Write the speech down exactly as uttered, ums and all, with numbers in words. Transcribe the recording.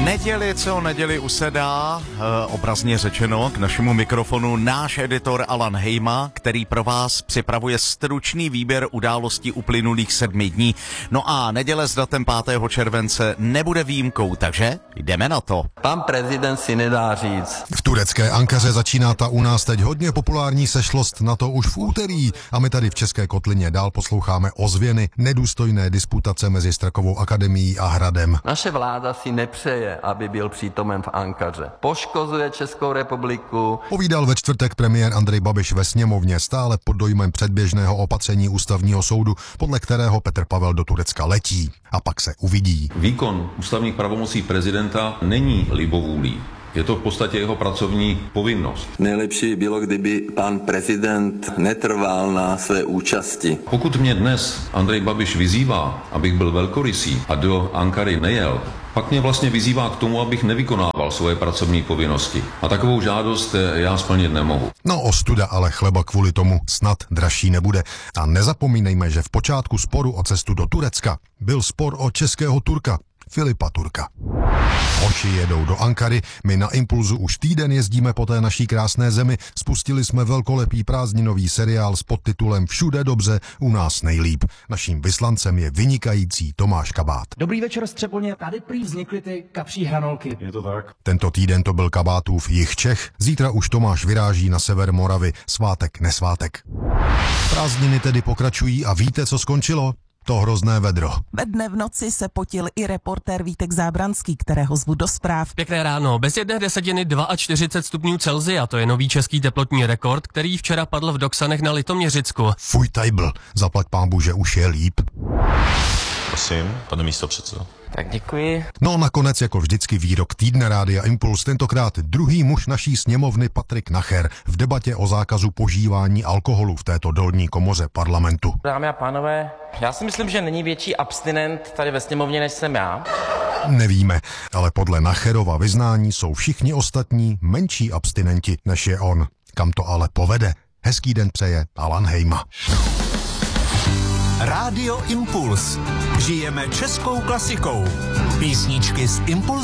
Neděli, co neděli usedá, e, obrazně řečeno, k našemu mikrofonu náš editor Alan Hejma, který pro vás připravuje stručný výběr událostí uplynulých sedmi dní. No a neděle s datem pátého července nebude výjimkou, takže jdeme na to. Pan prezident si nedá říct. V turecké Ankaře začíná ta u nás teď hodně populární sešlost, na to už v úterý. A my tady v České kotlině dál posloucháme ozvěny nedůstojné disputace mezi Strakovou akademií a Hradem. Naše vláda si nepřeje, aby byl přítomen v Ankaře. Poškozuje Českou republiku. Povídal ve čtvrtek premiér Andrej Babiš ve sněmovně stále pod dojmem předběžného opatření ústavního soudu, podle kterého Petr Pavel do Turecka letí. A pak se uvidí. Výkon ústavních pravomocí prezidenta není libovůlí. Je to v podstatě jeho pracovní povinnost. Nejlepší by bylo, kdyby pan prezident netrval na své účasti. Pokud mě dnes Andrej Babiš vyzývá, abych byl velkorysý a do Ankary nejel, pak mě vlastně vyzývá k tomu, abych nevykonával svoje pracovní povinnosti. A takovou žádost já splnit nemohu. No ostuda, ale chleba kvůli tomu snad dražší nebude. A nezapomínejme, že v počátku sporu o cestu do Turecka byl spor o českého Turka, Filipa Turka. Hoši jedou do Ankary, my na Impulzu už týden jezdíme po té naší krásné zemi, spustili jsme velkolepý prázdninový seriál s podtitulem Všude dobře, u nás nejlíp. Naším vyslancem je vynikající Tomáš Kabát. Dobrý večer z Třeboně, tady prý vznikly ty kapří hranolky. Je to tak? Tento týden to byl Kabátův jih Čech, zítra už Tomáš vyráží na sever Moravy, svátek nesvátek. Prázdniny tedy pokračují a víte, co skončilo? To hrozné vedro. Ve dne v noci se potil i reportér Vítek Zábranský, kterého zvu do zpráv. Pěkné ráno. Bez jedné desetiny čtyřicet dva stupňů Celsia. To je nový český teplotní rekord, který včera padl v Doksanech na Litoměřicku. Fuj tajbl, zaplať pánbu, že už je líp. Prosím, pane místopředsedo. Tak děkuji. No nakonec jako vždycky výrok týdne Rádia Impuls, tentokrát druhý muž naší sněmovny Patrik Nacher v debatě o zákazu požívání alkoholu v této dolní komoře parlamentu. Dámy a pánové, já si myslím, že není větší abstinent tady ve sněmovně, než jsem já. Nevíme, ale podle Nacherova vyznání jsou všichni ostatní menší abstinenti, než je on. Kam to ale povede? Hezký den přeje Alan Hejma. Rádio Impuls. Žijeme českou klasikou. Písničky z Impulsu.